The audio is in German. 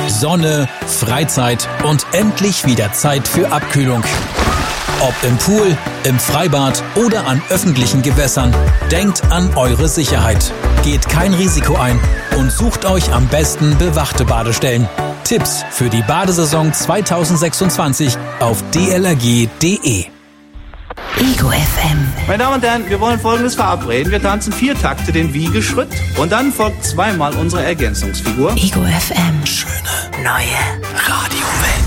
Sonne, Freizeit und endlich wieder Zeit für Abkühlung. Ob im Pool, im Freibad oder an öffentlichen Gewässern, denkt an eure Sicherheit. Geht kein Risiko ein und sucht euch am besten bewachte Badestellen. Tipps für die Badesaison 2026 auf dlrg.de. Ego FM. Meine Damen und Herren, wir wollen Folgendes verabreden. Wir tanzen 4 Takte den Wiegeschritt und dann folgt 2-mal unsere Ergänzungsfigur. Ego FM. Schöne Neue Radiowelt.